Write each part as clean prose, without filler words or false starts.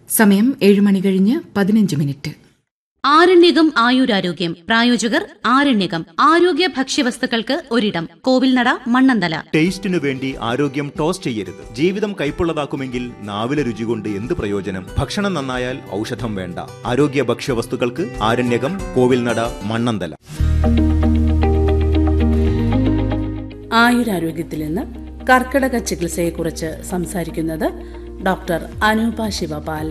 സമയം 7:15 ആരണ്യകം ആയുരാരോഗ്യം. പ്രായോജകർ ആരണ്യകം. ആരോഗ്യ ഭക്ഷ്യവസ്തുക്കൾക്ക് ഒരിടം. കോവിൽനട, മണ്ണന്തല. ടേസ്റ്റിനു വേണ്ടി ആരോഗ്യം ടോസ്റ്റ് ചെയ്യരുത്. ജീവിതം കൈപ്പുള്ളതാക്കുമെങ്കിൽ നാവിലെ രുചി കൊണ്ട് എന്ത് പ്രയോജനം? ഭക്ഷണം നന്നായാൽ ഔഷധം വേണ്ട. ആരോഗ്യ ഭക്ഷ്യവസ്തുക്കൾക്ക് ആരണ്യകം, കോവിൽനട, മണ്ണന്തല. ആയുരാരോഗ്യത്തിൽ നിന്ന് കർക്കിടക ചികിത്സയെക്കുറിച്ച് സംസാരിക്കുന്നത് ഡോക്ടർ അനൂപ ശിവപാൽ.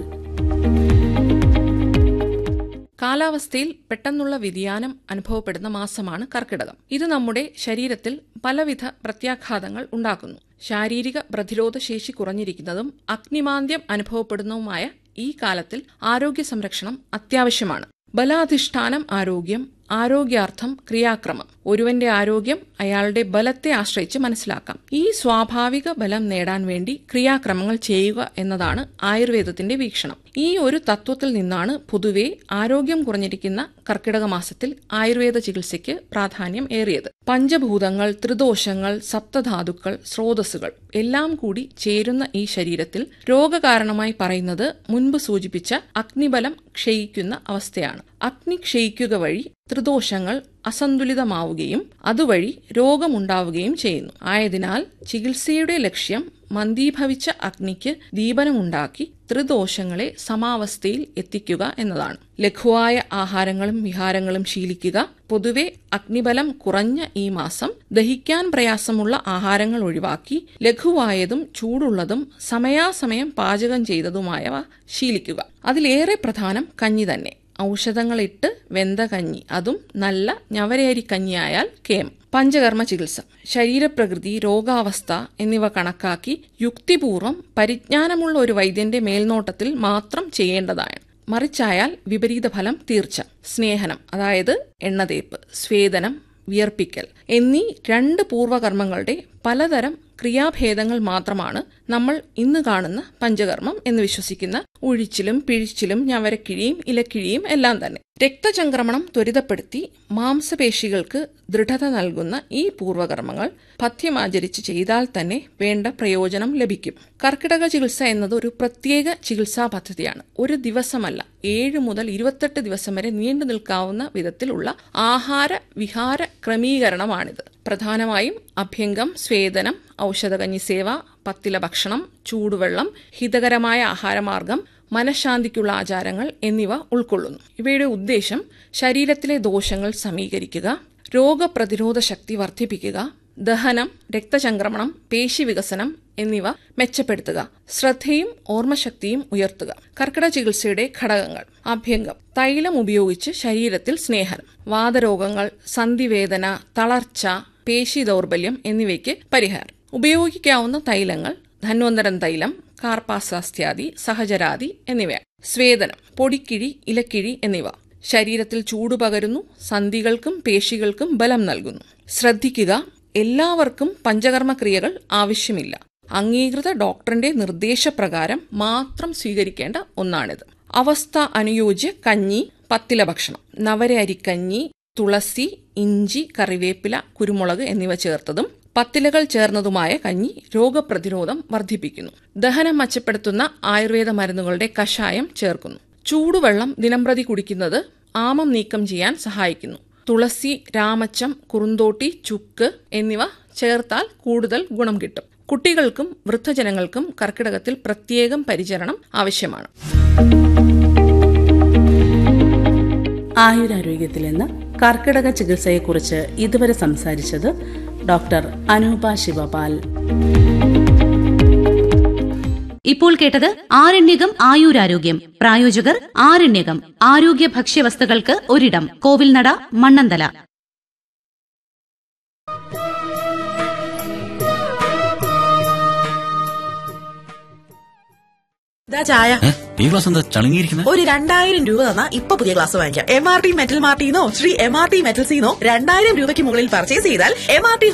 കാലാവസ്ഥയിൽ പെട്ടെന്നുള്ള വ്യതിയാനം അനുഭവപ്പെടുന്ന മാസമാണ് കർക്കിടകം. ഇത് നമ്മുടെ ശരീരത്തിൽ പലവിധ പ്രത്യാഘാതങ്ങൾ ഉണ്ടാക്കുന്നു. ശാരീരിക പ്രതിരോധ ശേഷി കുറഞ്ഞിരിക്കുന്നതും അഗ്നിമാന്ദ്യം അനുഭവപ്പെടുന്നതുമായ ഈ കാലത്തിൽ ആരോഗ്യ സംരക്ഷണം അത്യാവശ്യമാണ്. ബലാധിഷ്ഠാനം ആരോഗ്യം, ആരോഗ്യാർത്ഥം ക്രിയാക്രമം. ഒരുവന്റെ ആരോഗ്യം അയാളുടെ ബലത്തെ ആശ്രയിച്ച് മനസ്സിലാക്കാം. ഈ സ്വാഭാവിക ബലം നേടാൻ വേണ്ടി ക്രിയാക്രമങ്ങൾ ചെയ്യുക എന്നതാണ് ആയുർവേദത്തിന്റെ വീക്ഷണം. ഈ ഒരു തത്വത്തിൽ നിന്നാണ് പൊതുവെ ആരോഗ്യം കുറഞ്ഞിരിക്കുന്ന കർക്കിടക മാസത്തിൽ ആയുർവേദ ചികിത്സയ്ക്ക് പ്രാധാന്യം ഏറിയത്. പഞ്ചഭൂതങ്ങൾ, ത്രിദോഷങ്ങൾ, സപ്തധാതുക്കൾ, സ്രോതസ്സുകൾ എല്ലാം കൂടി ചേരുന്ന ഈ ശരീരത്തിൽ രോഗകാരണമായി പറയുന്നത് മുൻപ് സൂചിപ്പിച്ച അഗ്നിബലം ക്ഷയിക്കുന്ന അവസ്ഥയാണ്. അഗ്നി ക്ഷയിക്കുക വഴി ത്രിദോഷങ്ങൾ അസന്തുലിതമാവുകയും അതുവഴി രോഗമുണ്ടാവുകയും ചെയ്യുന്നു. ആയതിനാൽ ചികിത്സയുടെ ലക്ഷ്യം മന്ദീഭവിച്ച അഗ്നിക്ക് ദീപനമുണ്ടാക്കി ത്രിദോഷങ്ങളെ സമാവസ്ഥയിൽ എത്തിക്കുക എന്നതാണ്. ലഘുവായ ആഹാരങ്ങളും വിഹാരങ്ങളും ശീലിക്കുക. പൊതുവെ അഗ്നിബലം കുറഞ്ഞ ഈ മാസം ദഹിക്കാൻ പ്രയാസമുള്ള ആഹാരങ്ങൾ ഒഴിവാക്കി ലഘുവായതും ചൂടുള്ളതും സമയാസമയം പാചകം ചെയ്തതുമായവ ശീലിക്കുക. അതിലേറെ പ്രധാനം കഞ്ഞി തന്നെ. ഔഷധങ്ങളിട്ട് വെന്ത കഞ്ഞി, അതും നല്ല ഞവരയരി കഞ്ഞിയായാൽ കേമം. പഞ്ചകർമ്മ ചികിത്സ. ശരീരപ്രകൃതി, രോഗാവസ്ഥ എന്നിവ കണക്കാക്കി യുക്തിപൂർവം പരിജ്ഞാനമുള്ള ഒരു വൈദ്യന്റെ മേൽനോട്ടത്തിൽ മാത്രം ചെയ്യേണ്ടതാണ്. മറിച്ചായാൽ വിപരീത ഫലം തീർച്ച. സ്നേഹനം, അതായത് എണ്ണതേപ്പ്, സ്വേദനം, വിയർപ്പിക്കൽ എന്നീ 2 പൂർവകർമ്മങ്ങളുടെ പലതരം ക്രിയാഭേദങ്ങൾ മാത്രമാണ് നമ്മൾ ഇന്ന് കാണുന്ന പഞ്ചകർമ്മം എന്ന് വിശ്വസിക്കുന്ന ഉഴിച്ചിലും പിഴിച്ചിലും ഞവരക്കിഴിയും ഇലക്കിഴിയും എല്ലാം തന്നെ. രക്തചംക്രമണം ത്വരിതപ്പെടുത്തി മാംസപേശികൾക്ക് ദൃഢത നൽകുന്ന ഈ പൂർവകർമ്മങ്ങൾ പഥ്യമാചരിച്ച് ചെയ്താൽ തന്നെ വേണ്ട പ്രയോജനം ലഭിക്കും. കർക്കിടക ചികിത്സ എന്നത് ഒരു പ്രത്യേക ചികിത്സാ പദ്ധതിയാണ്. ഒരു ദിവസമല്ല, 7 മുതൽ 28 ദിവസം വരെ നീണ്ടു നിൽക്കാവുന്ന വിധത്തിലുള്ള ആഹാര വിഹാര ക്രമീകരണമാണിത്. പ്രധാനമായും അഭ്യംഗം, സ്വേദനം, ഔഷധകഞ്ഞി സേവ, പത്തില ഭക്ഷണം, ചൂടുവെള്ളം, ഹിതകരമായ ആഹാരമാർഗം, മനഃശാന്തിക്കുള്ള ആചാരങ്ങൾ എന്നിവ ഉൾക്കൊള്ളുന്നു. ഇവയുടെ ഉദ്ദേശം ശരീരത്തിലെ ദോഷങ്ങൾ സമീകരിക്കുക, രോഗപ്രതിരോധ ശക്തി വർദ്ധിപ്പിക്കുക, ദഹനം, രക്തചംക്രമണം, പേശി എന്നിവ മെച്ചപ്പെടുത്തുക, ശ്രദ്ധയും ഓർമ്മശക്തിയും ഉയർത്തുക. കർക്കിടക ചികിത്സയുടെ ഘടകങ്ങൾ: അഭ്യംഗം, തൈലം ഉപയോഗിച്ച് ശരീരത്തിൽ സ്നേഹനം. വാതരോഗങ്ങൾ, സന്ധിവേദന, തളർച്ച, പേശി ദൗർബല്യം എന്നിവയ്ക്ക് പരിഹാരം. ഉപയോഗിക്കാവുന്ന തൈലങ്ങൾ ധന്വന്തരം തൈലം, കാർപ്പാസാസ്ത്യാദി, സഹചരാദി എന്നിവയാണ്. സ്വേദനം, പൊടിക്കിഴി, ഇലക്കിഴി എന്നിവ ശരീരത്തിൽ ചൂട് പകരുന്നു, സന്ധികൾക്കും പേശികൾക്കും ബലം നൽകുന്നു. ശ്രദ്ധിക്കുക, എല്ലാവർക്കും പഞ്ചകർമ്മക്രിയകൾ ആവശ്യമില്ല. അംഗീകൃത ഡോക്ടറിന്റെ നിർദ്ദേശപ്രകാരം മാത്രം സ്വീകരിക്കേണ്ട ഒന്നാണിത്. അവസ്ഥ അനുയോജ്യ കഞ്ഞി, പത്തില ഭക്ഷണം, നവര അരിക്കഞ്ഞി, തുളസി, ഇഞ്ചി, കറിവേപ്പില, കുരുമുളക് എന്നിവ ചേർത്തതും പത്തിലകൾ ചേർന്നതുമായ കഞ്ഞി രോഗപ്രതിരോധം വർദ്ധിപ്പിക്കുന്നു. ദഹനം മെച്ചപ്പെടുത്തുന്ന ആയുർവേദ മരുന്നുകളുടെ കഷായം ചേർക്കുന്നു. ചൂടുവെള്ളം ദിനംപ്രതി കുടിക്കുന്നത് ആമം നീക്കം ചെയ്യാൻ സഹായിക്കുന്നു. തുളസി, രാമച്ചം, കുറുന്തോട്ടി, ചുക്ക് എന്നിവ ചേർത്താൽ കൂടുതൽ ഗുണം കിട്ടും. കുട്ടികൾക്കും വൃദ്ധജനങ്ങൾക്കും കർക്കിടകത്തിൽ പ്രത്യേകം പരിചരണം ആവശ്യമാണ്. ആയുരാരോഗ്യത്തിൽ നിന്ന് കർക്കിടക ചികിത്സയെക്കുറിച്ച് ഇതുവരെ സംസാരിച്ചത് ഡോക്ടർ അനൂപ ശിവപാൽ. ഇപ്പോൾ കേട്ടത് ആരണ്യകം ആയുരാരോഗ്യം. പ്രായോജകർ ആരണ്യകം. ആരോഗ്യ ഭക്ഷ്യവസ്തുക്കൾക്ക് ഒരിടം. കോവിൽനട, മണ്ണന്തല. ചായ ഈ ഗ്ലാസ് എന്താ ചളുങ്ങിയിരിക്കുന്നത്? ഒരു 2000 രൂപ തന്നാ ഇപ്പൊ പുതിയ ഗ്ലാസ് വാങ്ങിക്കാം. MRT മെറ്റൽ മാർട്ടിന്നോ ശ്രീ MRT മെറ്റൽസിന്നോ 2000 രൂപയ്ക്ക് മുകളിൽ പർച്ചേസ് ചെയ്താൽ MRT